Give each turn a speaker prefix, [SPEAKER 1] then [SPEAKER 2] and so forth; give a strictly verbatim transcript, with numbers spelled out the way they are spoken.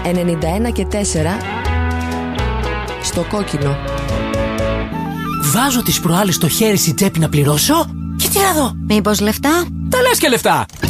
[SPEAKER 1] ενενήντα ένα και τέσσερα στο κόκκινο.
[SPEAKER 2] Βάζω τις προάλλες το χέρι στην τσέπη να πληρώσω και τι να δω.
[SPEAKER 3] Μήπως λεφτά?
[SPEAKER 2] Τα λες και λεφτά.